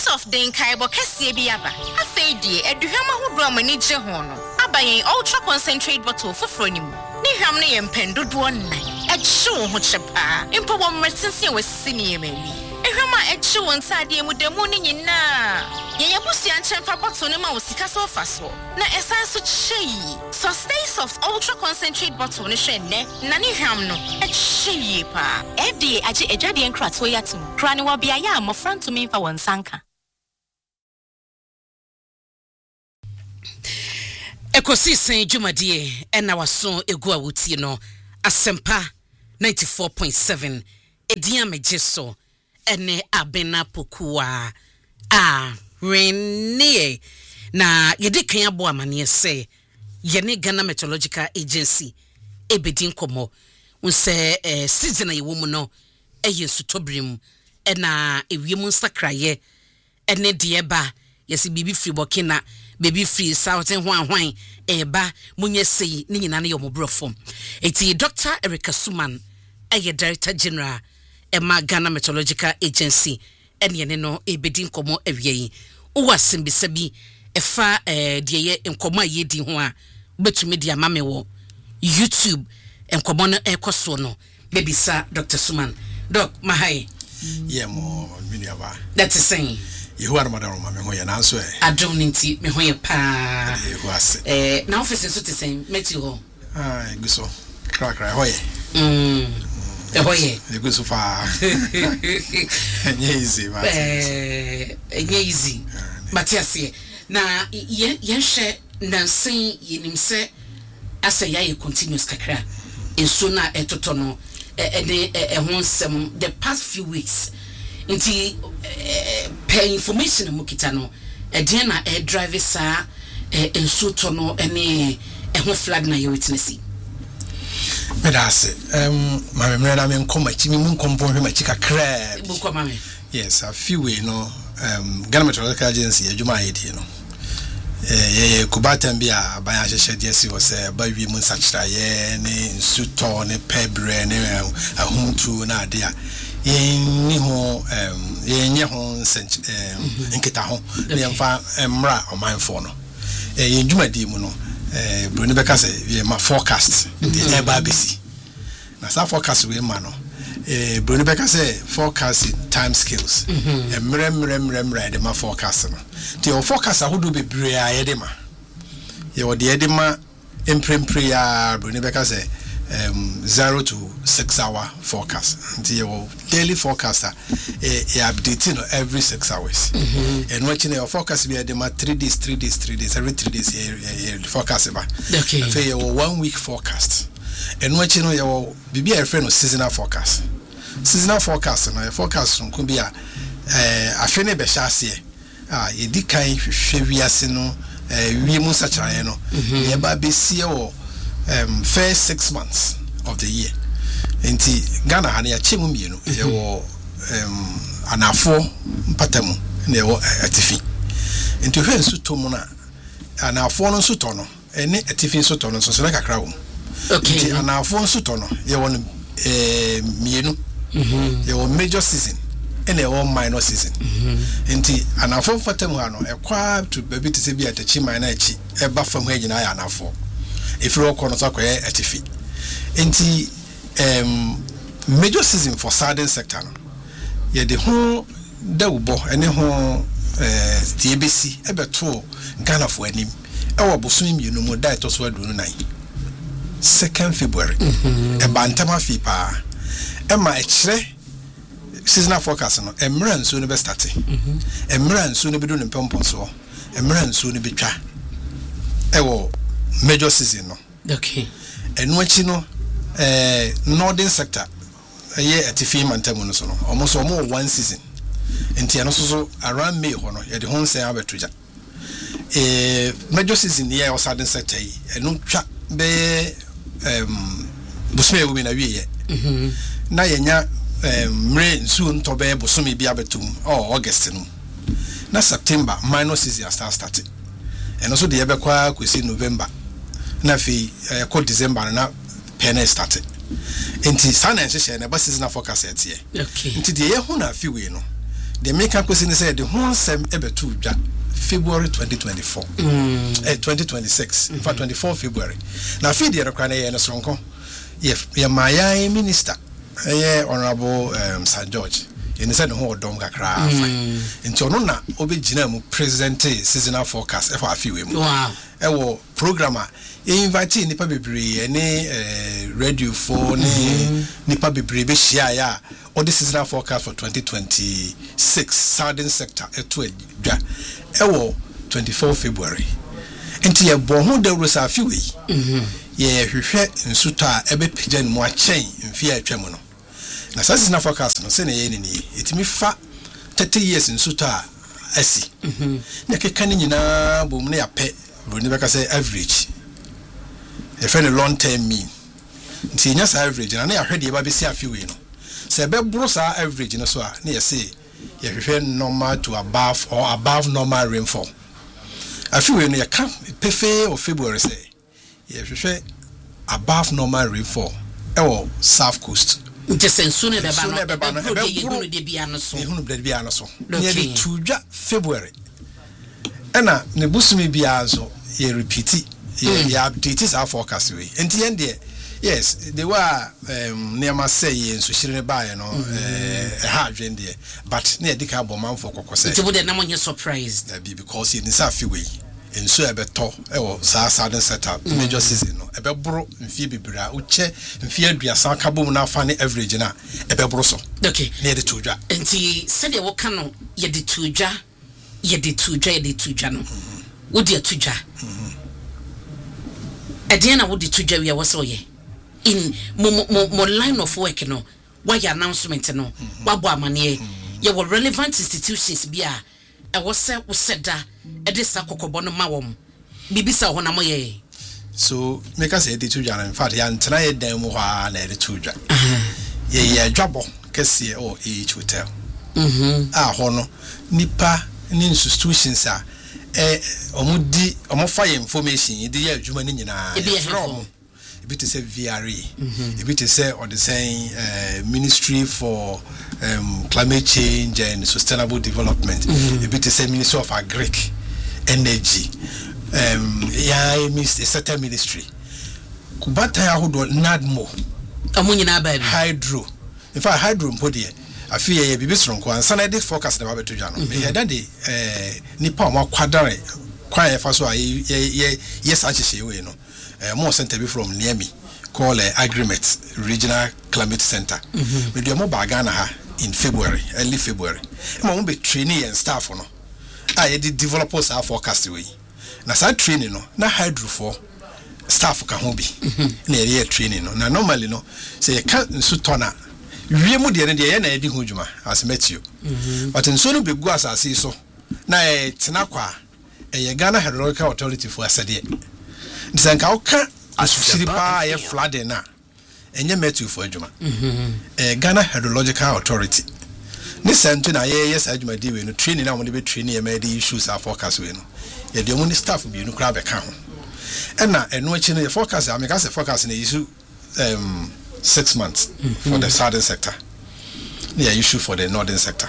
of Denkaibo Kessie Biaba. A fade, a Duhama who draw many jehono. Abaye ultra concentrate bottle for Fronimu. Nihamne and Pendo one night. At show Hochapa. Impo mercency was senior maybe. Ehama echu onsade mu demu ni nyina ye yabusi anchen fa bottle ne ma osika so faso na esan so chei so stay soft ultra concentrate bottle ne hwe ne na ne hwam no chei pa FDA age edwade enkrato yatum kra ne wa bia ya amofran to me fa wonsanka ekosi sen dwumadie ena waso egu awutie no asempa 94.7 edian mejeso ene abena pokua rene na yedi kan abo amane se yene Ghana Meteorological Agency ebedin komo unse season ayi womu no yesu tobrim ena ewiem nsakraye ene de eba yesi bibi free Burkina baby free southern hwan eba munye sei ni nyina ne yomobrofom eti Dr. Erica Suman Director General Emma Ghana Meteorological Agency ene no ebedin komo awie uwasim bisabi efa de enkomo ayedi ho a betumi dia mame wo YouTube enkomo no ekoso no baby sir Dr. Suman doc mahai mo miniaba that's the saying you are madam mame ho ya na so adom ninti me ho ye pa na office so te saying meti ho guso kra ho ye you go so far. Easy, easy. But yes, na yenshe nansen yenim se asa ya continuous kakra. Enso na etotono the past few weeks. Inti pay information mukita no de na drive sa enso tono ene flood na you witness. Medase mama mrena me nkoma chimi mu nkompo hwe machika crab buko mama yes a few way no Ghana Meteorological Agency adwuma yedi no ye kubata mbia aban ahehye de si wo se ba wi mu nsachira ye ne nsuto ne pebre ne ahuntu na ade a ye ho ye ho nkita ho ne mfa mra omanfo no ye dwuma di mu no Bruni beka say my forecast the eba besi na sa forecast we ma no Bruni beka say forecast time scales mre de ma forecast no the forecast ahodo bebre a ye de ma ye wo de ma emprempre ya Bruni beka say 0 to 6 hour forecast until your daily forecast updating every 6 hours and watching your forecast be the 3 days every 3 days forecast ba okay for your 1 week forecast and watching your bibi a friend of seasonal forecast no your forecast could be afene be shase ye di kan hwehwe wiase no wi mu sacharaye no ye ba be sie wo first 6 months of the year. Enti Ghana hane ya chemu mienu yewo anafo mpatamu ne yewo atifi. Enti hwe nsuto mu na anafo no nsuto no ene atifi nsuto no nso na kakra wo. Okay. Enti anafo nsuto no yewo mienu. Yewo major season ene yewo minor season. Enti anafo mpatamu hano ekwa to baby to se bi atachi minor echi eba fam ha nyina ya anafo. If you walk on a atifi. Enti major season for southern sector no. Ye de ho da ubo ene ho TBC ebeto Ghana for anim. E wo boso mienu mu da etoso adunu nan. 2nd February. E bantama fi pa. E ma e kire seasonal forecast no. Emra nso no be start. Emra nso no be do ne pompon so. Emra nso no be twa. E wo major season no. Okay. And wachi no northern sector ye atifi mantamu no so no. Almost 1 season. Enti ano so around May ho no ye de ho nsen abetuja. Major season ye o southern sector yi eno twa be busme wu na wie ye. Na yenya mre nsu nto be busme bi abetum August no. Na September minor season started. And also the yebe kwa kwesi November. Na fi ko December na pene started. Enti sana nhye na ba seasonal forecast etie. Okay. Enti de ye hu na fi we no. the maker question said the whole sem ebetu dwa February 2024 2026 in fact 24 February na feed the rekwana ye no sonko ye maya minister honorable St George in said ho dom kakra afa nti ono na obegina mu present seasonal forecast for afiwe mu wow programmer invite nipa bebre ne radio for ne nipa bebre be share ya or the seasonal forecast for 2026 southern sector eto adwa 24 February enti ye bo ho da rosa afiwe ye hwehwe nsuto a ebe pagya mu achen mfi atwam no na seasonal forecast no se na ye ni etimi fa 30 years nsuto a asi na keka ni nyina bom na ya pe bro ni beka say average a friend long term mean nti nya sa average na ya hwede ba be si afiwe no se be bro sa average no so a na ye say ye hwehwe normal to above or above normal rainfall afiwe no ye ka pefe of February say ye hwehwe above normal rainfall south coast just enso ne beba no ehunu de bia no so nearly tudwa February ena ne busumi bia so ye repeat ye update is our forecast we enti ende yes they were near say enso shire ba no ha dwende but na edika aboma mfo kokose enti bude na monye surprised because in this afiwe enso ebeto sa southern setup major season no ebebro mfie bibira uche mfie aduasa kabom na afa ne average na ebebro so okay na de tudwa enti said ye woka no ye de tudwa no wodi atudwa ade na wodi tudwa wi wo so ye in mo line of work no why announcement no wabo amane ye were relevant institutions bia e wo se wo seda e de sa kokobo no mawom bibisa ho na moye so make us say de tudwa in fact ya ntena ye dan mu ha na de tudwa ye adwabo kese o hotel ho no nipa ni institutions a omudi omofa information ide ya adwuma ni nyina from it to say VRE it to say or the saying Ministry for Climate Change and Sustainable Development it to say Ministry of Agric Energy a certain ministry kubata ya hodo nadmo amunyina ba hydro in fact hydro mpodi afia ye bibi sonko ansa na dey forecast na ba beto dwa no me da de nipa o makwadare kwan ye fa so ye sa chehye we no more center be from near me call Agreement Regional Climate Center we do mo bagana ha in February early February mo be training and staff no ye the developers are forecast we na sa training no na hydro for staff ka ho bi na ye training no na normally no say you can nsuto na wie mu de ne de ye na edi ho djuma as Matthew but nso no be go asase so na tena kwa ye Ghana Hydrological Authority for asade nsanka oka asusiri pa ye flooding na enye Matthew for djuma Ghana Hydrological Authority ni santu na ye yes adjuma di we no training na mo de be training ye made issues are forecast we no ye de mo ni staff bi no kra be ka ho ena eno achi no ye forecast ameka se forecast na issue 6 months for the southern sector yeah issue for the northern sector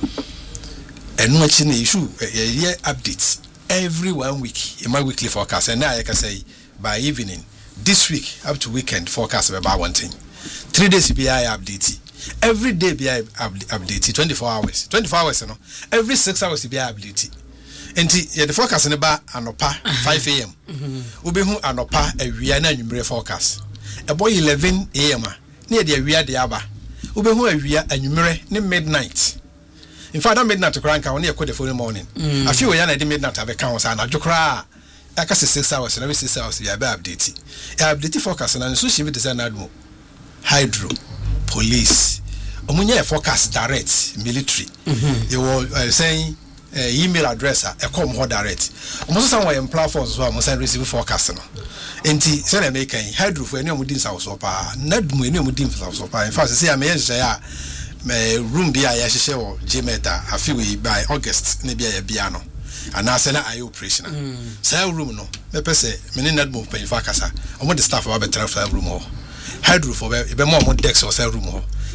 eno achi na issue ye updates every 1 week in my weekly forecast and now I can say by evening this week up to weekend forecast about one thing 3 days be I update every day be I update 24 hours you know every 6 hours be I update enti ye the forecast ne ba anopa 5 am obi hu anopa awia na anwumre forecast e boy 11 am na ye de awia de aba obi hu awia anwumre ne midnight in fact that midnight kranka won ye call the following morning afi we ya na de midnight abeka won sa na dwokra aka 6 hours na 6 hours ya be update update forecast na so shi be design admo hydro police omunye forecast direct military you were saying email address e come ho direct omo so some platforms so am send receive forecast no enti say na make kan hydro for any omudin so pa nadmu any omudin so pa in fact say am ye ya room bia ya hyehyɛ wo Jemeta afiwe by August na bia ya bia no ana say na ayi operational say room no me pese me ne nadmu pa in fact kasa omo the staff ba betra for room ho hydro for be mo desk or say room ho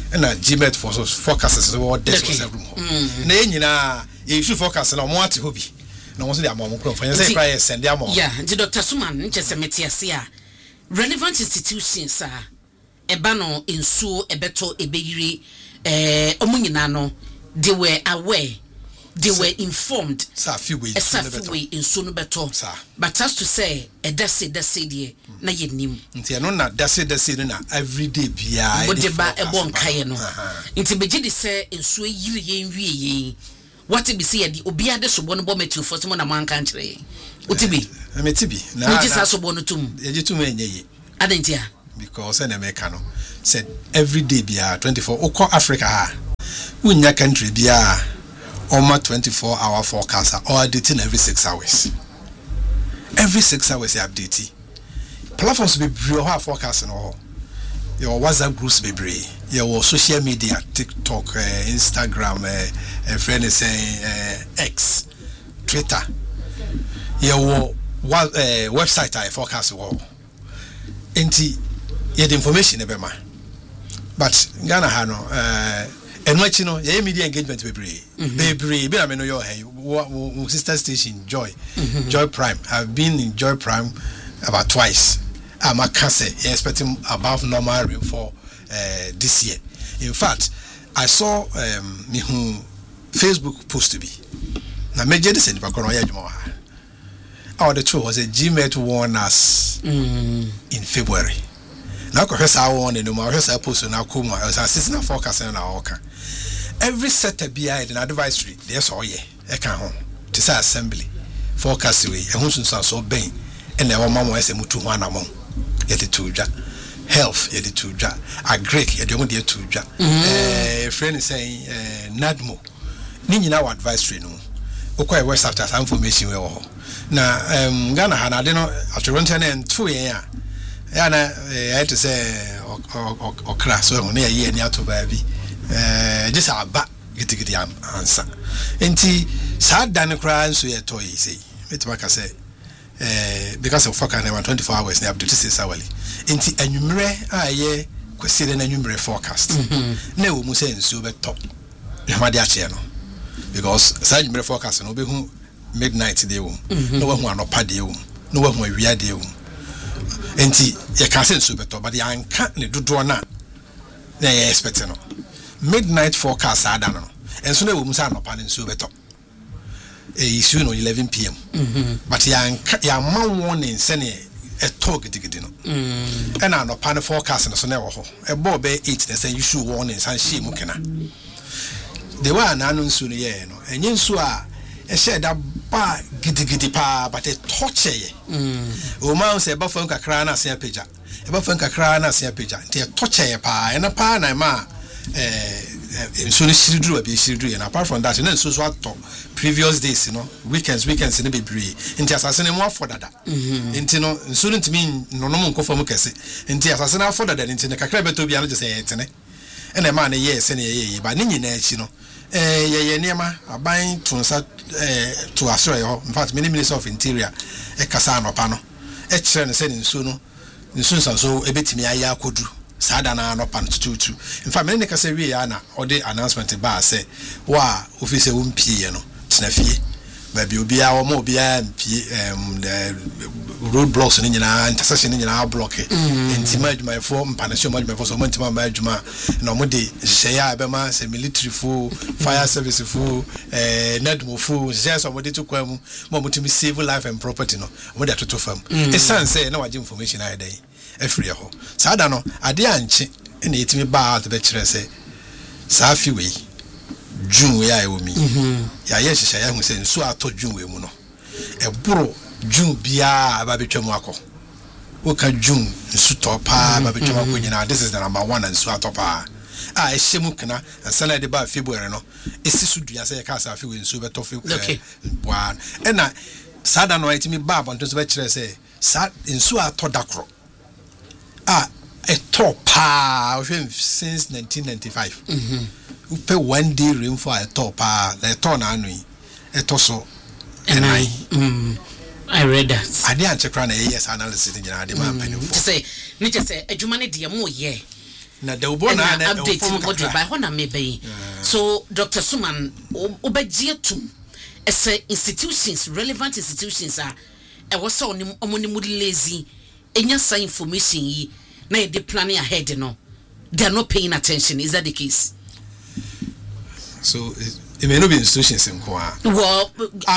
and a GMET for forecasts or this was a room. Na you should focus on what to be. No one's the amount of say price and the amount. Yeah, the Dr. Suman, just a metiasia. Relevant institutions are a bano in so a beto a bakery, omuninano, they were aware. They were informed. A few way in soon better. But as to say, a that's dear, na ye nim. Until no, that's na every day be but the ba a bon kayano. Into Bejidi say, in so ye, what to be see at the Obia de Subonabo for someone among country. What to be? I may be. Now, just as a bonotum. You too many. I didn't hear. Because an Americano said every day be 24 Oko Africa. Unya country be almost 24-hour forecast or updating every 6 hours. Every 6 hours you update. Platforms be real forecasting all. Your WhatsApp groups be brave. Your social media, TikTok, Instagram, friend is saying X, Twitter. Your website I forecast all. Enti the information ebema. But Ghana hano and what you know, your media engagement be I mean your sister station Joy Prime. I've been in Joy Prime about twice. I'm a cancer expecting above normal rainfall this year. In fact, I saw Facebook post to be now major this in the truth was a GMET warned us in February. Now, because I warned the number, I post on our Kuma as a seasonal forecast in our Oka. Every set of BI and advisory, there's all ye, a can home, to say assembly, forecast away, and who's so bang, and our mamma is a mutu one among yet it to health, yet it to a great, yet you want to a friend is saying, Nadmo, Nina advisory no, okay, West after some information. Now, Ghana had I don't know after 1 and 2 years. I had to say, or class, so near a year near to baby. Just our back get the answer. And he sad than a cry, so a toy, say, it's like I say, because of fucking 24 hours, near to 6 hourly. And he enumerate, I question and enumerate forecast. No, Musa and Super top. Yamadia channel. Because such forecast and obey whom midnight day, no one want no paddy, no one we are deal. And you can't say super top, but I can't do draw now. They expect no midnight forecast. I don't know, and so they will sign up and super top. Soon 11 p.m. But ya man warning sending a talk digidino. And I'm not pan forecast and so never a bob 8 they say you should warnings and she mukena. They were an unknown soon, and yen swa. A shed that bar giddy pa, but a torture. Woman say Buffon Cacrana Sia Pija, a Buffon Cacrana Sia Pija, tea torture pa, and a pa, and ma soon as she drew a bit, and apart from that, and then so what previous days, weekends in the baby, and just as any more for that. Into no, soon to mean no more for Mukasi, and just as an afford that into the Cacrebe to be able to say it, and a man a yes, and a ye, but Nini, Nema are buying to Australia. In fact, many ministers of interior, a Casano Pano, a trend said in Suno, in Susan, so a bit me I could do Sadana no pan to. In fact, many Casaviana or the announcement bar say, Wa, officer piano, Snaffy, maybe you'll be our more behind roadblocks and intersection in our block. And Timaj my form, Panasio, my force, Montima, Majuma, no more day, Shaya Bema, military fool, fire service fool, Nedmo fool, just somebody to come, more to be civil life and property. No, what that to firm. A son say, no information I day, a free hole. Sadano, I didn't, and it me bar the veteran say, Safi way. June we are with me. Yes, I am saying so. I told June we mono. A bro June bia babichamako. Oka June sutopa babichamako. This is the number 1 and swatopa. Ah, Shemukana and Sana de Bar February. No, it's Sudia say a casa few in Super Toffee. One and I sad annoyed me bab on this veteran say, Sad in Sua Todacro. Ah, a top pa since 1995. We pay 1 day rainfall at top, the ton annually, a tosso, and I read that. I didn't check on a yes analysis in your demand. To say, Nature say, a Jumani dear more, ye. na da ubo na update mo de by hona me be so Dr. Suman obagie tum ese institutions relevant institutions are e wo se omoni mu lazy enya sa information yi na e dey planning ahead no they are not paying attention. Is that the case? So it may not be institutions in Kwa. Well,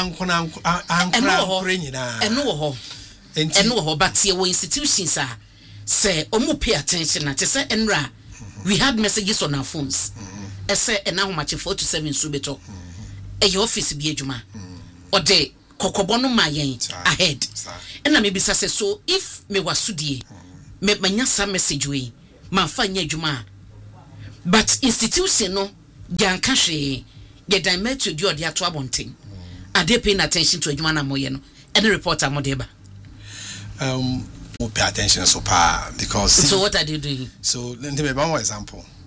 but your institutions are say omu pay attention na say enra we had messages on our phones say and now much 4 to 7 subeto your office be adwuma or de kokobo no ma yen ahead and na maybe say so if me wasudie me manya some message we man fa nya adwuma but institution no gan ka hwe ye direct to do the ato abonten are they paying attention to adwuma na moye no any reporter modeba pay attention so far because so what are they doing? So let me give one more example.